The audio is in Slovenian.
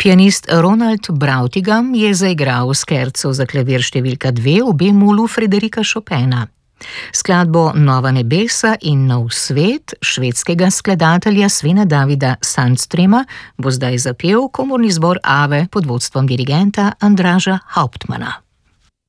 Pianist Ronald Brautigam je zaigral skerco za klavir številka 2 v bemolu Frederika Chopina. Skladbo Nova nebesa in nov svet švedskega skladatelja Svena Davida Sandstrema bo zdaj zapel komorni zbor Ave pod vodstvom dirigenta Andraža Hauptmana.